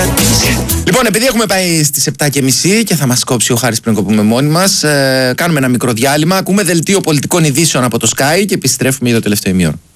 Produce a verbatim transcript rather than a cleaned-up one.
Λοιπόν, επειδή έχουμε πάει στις επτά και μισή και θα μας κόψει ο Χάρης πριν κοπούμε μόνοι μας, ε, κάνουμε ένα μικρό διάλειμμα. Ακούμε δελτίο πολιτικών ειδήσεων από το Sky και επιστρέφουμε για το τελευταίο ημίωρο.